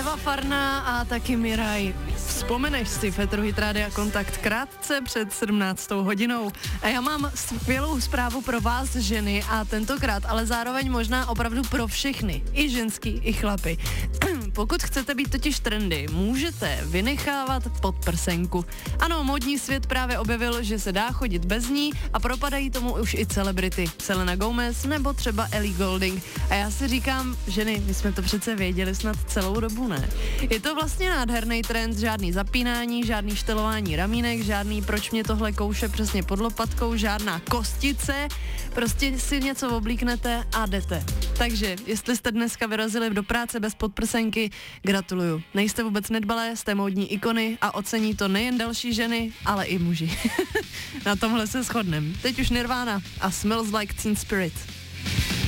Eva Farná a taky Miraj. Vzpomeneš si Féteru Hit Rádia Kontakt krátce před 17. hodinou. A já mám skvělou zprávu pro vás ženy a tentokrát, ale zároveň možná opravdu pro všechny. I ženský, i chlapy. Pokud chcete být totiž trendy, můžete vynechávat podprsenku. Ano, módní svět právě objevil, že se dá chodit bez ní a propadají tomu už i celebrity. Selena Gomez nebo třeba Ellie Goulding. A já si říkám, ženy, my jsme to přece věděli snad celou dobu, ne? Je to vlastně nádherný trend, žádný zapínání, žádný štelování ramínek, žádný proč mě tohle kouše přesně pod lopatkou, žádná kostice, prostě si něco oblíknete a jdete. Takže, jestli jste dneska vyrazili do práce bez podprsenky, gratuluju. Nejste vůbec nedbalé, jste módní ikony a ocení to nejen další ženy, ale i muži. Na tomhle se shodnem. Teď už Nirvana a Smells Like Teen Spirit.